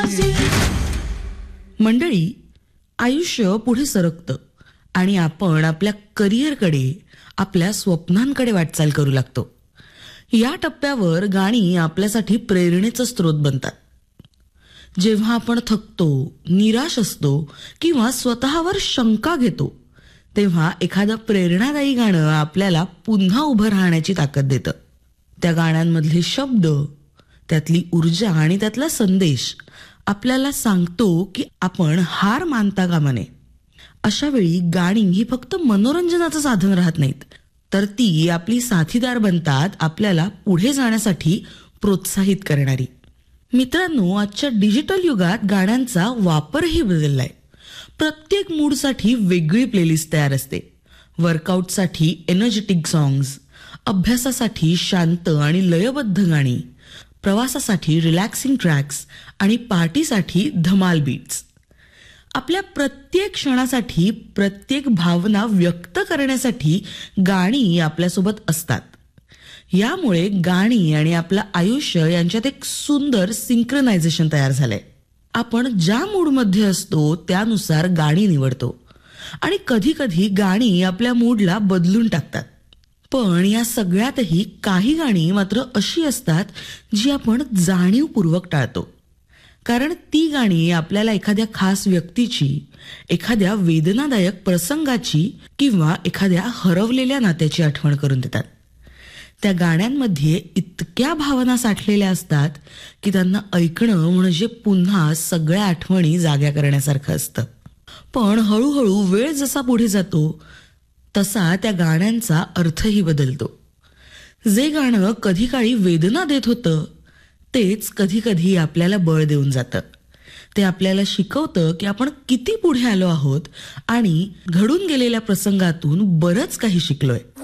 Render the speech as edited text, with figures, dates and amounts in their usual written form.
मंडळी, आयुष्य पुढे सरकतं आणि आपण आपल्या करिअरकडे, आपल्या स्वप्नांकडे वाटचाल करू लागतो. या टप्प्यावर गाणी आपल्यासाठी प्रेरणेचा स्रोत बनतात. जेव्हा आपण थकतो, निराश असतो किंवा स्वतःवर शंका घेतो, तेव्हा एखादं प्रेरणादायी गाणं आपल्याला पुन्हा उभं राहण्याची ताकद देतं. त्या गाण्यांमधले शब्द, त्यातली ऊर्जा आणि त्यातला संदेश आपल्याला सांगतो की आपण हार मानता कामा नये. अशा वेळी गाणी ही फक्त मनोरंजनाचं साधन राहत नाहीत, तर ती आपली साथीदार बनतात, आपल्याला पुढे जाण्यासाठी प्रोत्साहित करणारी. मित्रांनो, आजच्या डिजिटल युगात गाण्यांचा वापरही बदललाय. प्रत्येक मूडसाठी वेगळी प्लेलिस्ट तयार असते. वर्कआउटसाठी एनर्जेटिक सॉंग्स, अभ्यासासाठी शांत आणि लयबद्ध गाणी, प्रवासासाठी रिलॅक्सिंग ट्रॅक्स आणि पार्टीसाठी धमाल बीट्स. आपल्या प्रत्येक क्षणासाठी, प्रत्येक भावना व्यक्त करण्यासाठी गाणी आपल्यासोबत असतात. यामुळे गाणी आणि आपलं आयुष्य यांच्यात एक सुंदर सिंक्रोनायझेशन तयार झालंय. आपण ज्या मूडमध्ये असतो त्यानुसार गाणी निवडतो आणि कधी कधी गाणी आपल्या मूडला बदलून टाकतात. पण या सगळ्यातही काही गाणी मात्र अशी असतात जी आपण जाणीवपूर्वक टाळतो. कारण ती गाणी आपल्याला एखाद्या खास व्यक्तीची, एखाद्या वेदनादायक प्रसंगाची किंवा एखाद्या हरवलेल्या नात्याची आठवण करून देतात. त्या गाण्यांमध्ये इतक्या भावना साठलेल्या असतात की त्यांना ऐकणं म्हणजे पुन्हा सगळ्या आठवणी जाग्या करण्यासारखं असतं. पण हळूहळू वेळ जसा पुढे जातो तसा त्या गाण्यांचा अर्थही बदलतो. जे गाणं कधी काळी वेदना देत होतं तेच कधी कधी आपल्याला बळ देऊन जातं. ते आपल्याला शिकवतं की आपण किती पुढे आलो आहोत आणि घडून गेलेल्या प्रसंगातून बरंच काही शिकलोय.